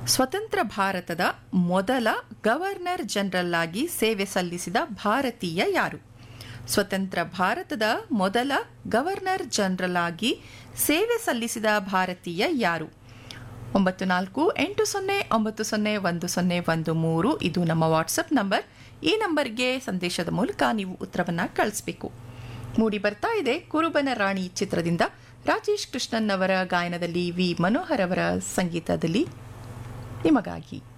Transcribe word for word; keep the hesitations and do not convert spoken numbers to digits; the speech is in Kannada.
ಸ್ವತಂತ್ರ ಭಾರತದ ಮೊದಲ ಗವರ್ನರ್ ಜನರಲ್ ಆಗಿ ಸೇವೆ ಸಲ್ಲಿಸಿದ ಭಾರತೀಯ ಯಾರು? ಸ್ವತಂತ್ರ ಭಾರತದ ಮೊದಲ ಗವರ್ನರ್ ಜನರಲ್ ಆಗಿ ಸೇವೆ ಸಲ್ಲಿಸಿದ ಭಾರತೀಯ ಯಾರು? ಒಂಬತ್ತು ನಾಲ್ಕು ಎಂಟು ಸೊನ್ನೆ ಒಂಬತ್ತು ಸೊನ್ನೆ ಒಂದು ಸೊನ್ನೆ ಒಂದು ಮೂರು ಇದು ನಮ್ಮ ವಾಟ್ಸಪ್ ನಂಬರ್. ಈ ನಂಬರ್ಗೆ ಸಂದೇಶದ ಮೂಲಕ ನೀವು ಉತ್ತರವನ್ನು ಕಳಿಸಬೇಕು. ಮೂಡಿ ಬರ್ತಾ ಇದೆ ಕುರುಬನ ರಾಣಿ ಚಿತ್ರದಿಂದ ರಾಜೇಶ್ ಕೃಷ್ಣನ್ ಅವರ ಗಾಯನದಲ್ಲಿ ವಿ ಮನೋಹರ್ ಅವರ ಸಂಗೀತದಲ್ಲಿ ನಿಮಗಾಗಿ.